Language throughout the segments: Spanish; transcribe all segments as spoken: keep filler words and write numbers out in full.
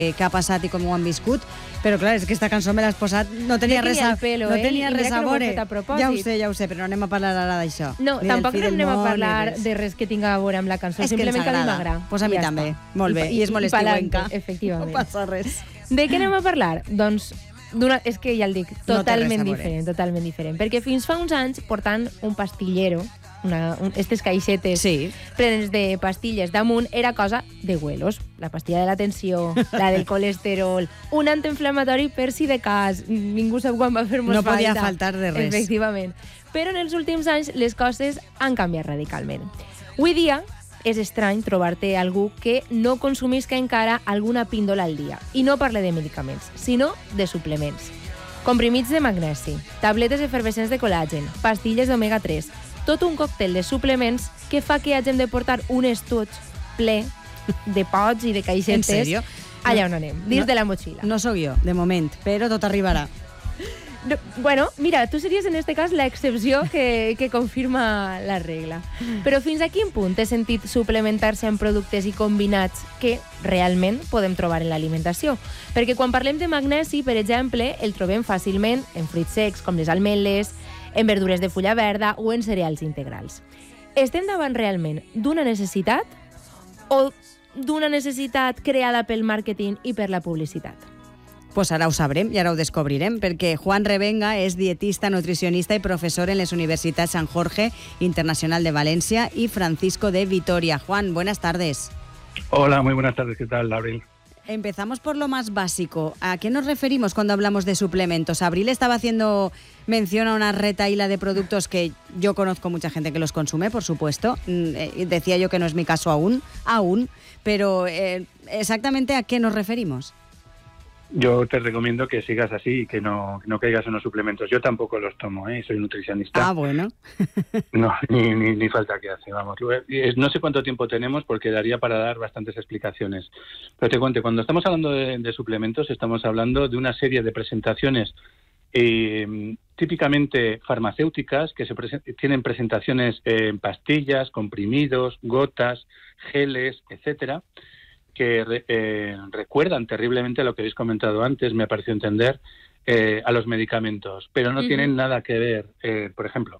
què ha passat i com ho han viscut, però clar, és que aquesta cançó me l'has posat, no tenia res a, pelo, no eh? tenia res a veure. Ja ho sé, ja ho sé, però no anem a parlar ara d'això. No, tampoc no anem a parlar de res que tinga a veure amb la cançó, simplement que a mi m'agrada. Pues a mi també, molt bé, i és molt estiuenca. Efectivament. No passa res. De què anem a parlar? Doncs, és que ja el dic, totalment diferent, totalment diferent, perquè fins fa uns anys portant un pastillero, Una, un, estes caixetes sí. plenes de pastilles damunt era cosa de güelos. La pastilla de la tensió, la del colesterol, un antiinflamatori per si de cas, ningú sap quan va fer-nos no falta. No podia faltar de res. Efectivament. Però en els últims anys les coses han canviat radicalment. Avui dia és estrany trobar-te algú que no consumisca encara alguna píndola al dia. I no parle de medicaments, sinó de suplements. Comprimits de magnesi, tabletes efervescents de col·làgen, pastilles d'omega tres, tot un còctel de suplements que fa que hàgim de portar un estuig ple de pots i de caixetes. En sèrio? Allà on anem, dins no, de la motxilla. No sóc jo, de moment, però tot arribarà. No, bueno, mira, tu series en este cas l'excepció que, que confirma la regla. Però fins a quin punt té sentit suplementar-se amb productes i combinats que realment podem trobar en l'alimentació? Perquè quan parlem de magnesi, per exemple, el trobem fàcilment en fruits secs com les ametlles, en verdures de fulla verda o en cereals integrals. Estem davant realment d'una necessitat o d'una necessitat creada pel màrqueting i per la publicitat? Pues ara ho sabrem i ara ho descobrirem, perquè Juan Revenga és dietista, nutricionista i professor en les universitats San Jorge Internacional de Valencia y Francisco de Vitoria. Juan, buenas tardes. Hola, muy buenas tardes. ¿Qué tal, Abril? Empezamos por lo más básico. ¿A qué nos referimos cuando hablamos de suplementos? Abril estaba haciendo mención a una retahíla de productos que yo conozco mucha gente que los consume, por supuesto. Eh, decía yo que no es mi caso aún, aún, pero eh, ¿exactamente a qué nos referimos? Yo te recomiendo que sigas así y que no, no caigas en los suplementos. Yo tampoco los tomo, ¿eh? Soy nutricionista. Ah, bueno. No, ni, ni, ni falta que hace, vamos. No sé cuánto tiempo tenemos porque daría para dar bastantes explicaciones. Pero te cuento, cuando estamos hablando de, de suplementos, estamos hablando de una serie de presentaciones eh, típicamente farmacéuticas que se presen- tienen presentaciones en pastillas, comprimidos, gotas, geles, etcétera, que eh, recuerdan terriblemente a lo que habéis comentado antes, me ha parecido entender, eh, a los medicamentos, pero no uh-huh. tienen nada que ver. Eh, por ejemplo,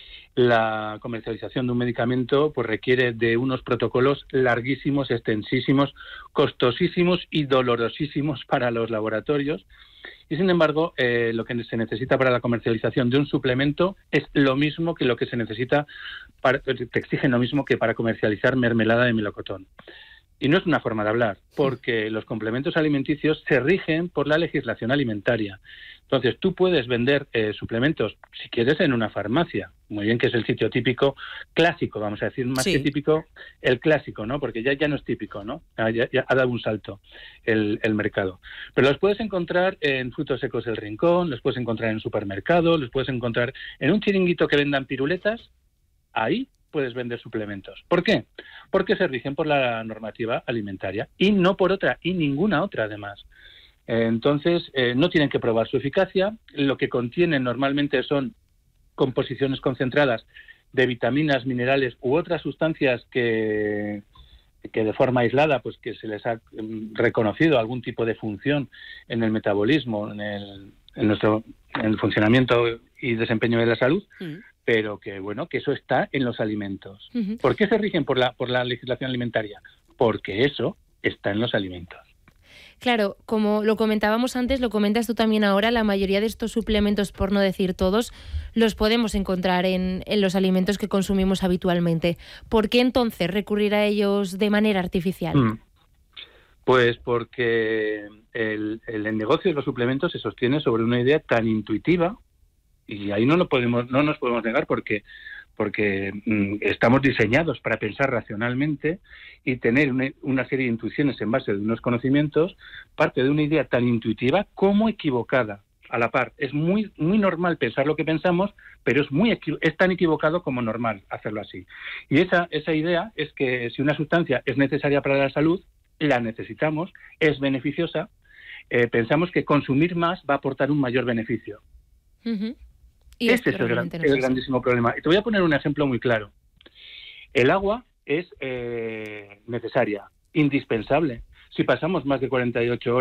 la comercialización de un medicamento pues requiere de unos protocolos larguísimos, extensísimos, costosísimos y dolorosísimos para los laboratorios. Y sin embargo, eh, lo que se necesita para la comercialización de un suplemento es lo mismo que lo que se necesita, para, te exigen lo mismo que para comercializar mermelada de melocotón. Y no es una forma de hablar, porque los complementos alimenticios se rigen por la legislación alimentaria. Entonces, tú puedes vender eh, suplementos, si quieres, en una farmacia. Muy bien, que es el sitio típico, clásico, vamos a decir, más sí. que típico, el clásico, ¿no? Porque ya, ya no es típico, ¿no? Ya, ya ha dado un salto el, el mercado. Pero los puedes encontrar en Frutos Secos del Rincón, los puedes encontrar en supermercados, los puedes encontrar en un chiringuito que vendan piruletas. Ahí puedes vender suplementos. ¿Por qué? Porque se rigen por la normativa alimentaria y no por otra, y ninguna otra además. Eh, entonces, eh, no tienen que probar su eficacia. Lo que contienen normalmente son composiciones concentradas de vitaminas, minerales u otras sustancias que, que de forma aislada, pues que se les ha reconocido algún tipo de función en el metabolismo, en el, en nuestro, en el funcionamiento y desempeño de la salud. Mm. Pero que bueno, que eso está en los alimentos. Uh-huh. ¿Por qué se rigen por la por la legislación alimentaria? Porque eso está en los alimentos. Claro, como lo comentábamos antes, lo comentas tú también ahora, la mayoría de estos suplementos, por no decir todos, los podemos encontrar en, en los alimentos que consumimos habitualmente. ¿Por qué entonces recurrir a ellos de manera artificial? Mm. Pues porque el, el negocio de los suplementos se sostiene sobre una idea tan intuitiva. Y ahí no lo podemos, no nos podemos negar porque, porque mm, estamos diseñados para pensar racionalmente y tener una, una serie de intuiciones en base de unos conocimientos, parte de una idea tan intuitiva como equivocada a la par. Es muy, muy normal pensar lo que pensamos, pero es muy es tan equivocado como normal hacerlo así. Y esa, esa idea es que si una sustancia es necesaria para la salud, la necesitamos, es beneficiosa, eh, pensamos que consumir más va a aportar un mayor beneficio. Uh-huh. Y Ese es el, gran, no es el grandísimo problema. Y te voy a poner un ejemplo muy claro. El agua es eh, necesaria, indispensable. Si pasamos más de cuarenta y ocho horas